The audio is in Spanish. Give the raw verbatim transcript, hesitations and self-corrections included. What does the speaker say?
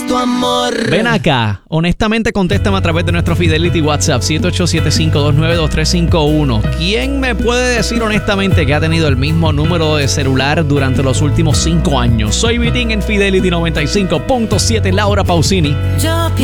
tu amor. Ven acá, honestamente contéstame a través de nuestro Fidelity WhatsApp siete ocho siete, cinco dos nueve, dos tres cinco uno. ¿Quién me puede decir honestamente que ha tenido el mismo número de celular durante los últimos cinco años? Soy Vitín en Fidelity noventa y cinco punto siete, Laura Pausini. Yo